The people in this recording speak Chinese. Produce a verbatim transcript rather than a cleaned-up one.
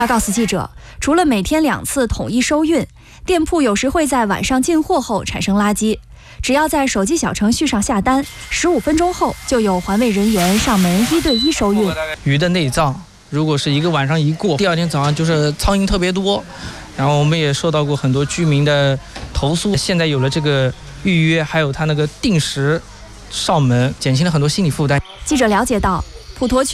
他告诉记者，除了每天两次统一收运，店铺有时会在晚上进货后产生垃圾。只要在手机小程序上下单，十五分钟后就有环卫人员上门一对一收运。 鱼的内脏，如果是一个晚上一过，第二天早上就是苍蝇特别多，然后我们也收到过很多居民的投诉。现在有了这个预约，还有他那个定时上门，减轻了很多心理负担。 记者了解到，普陀区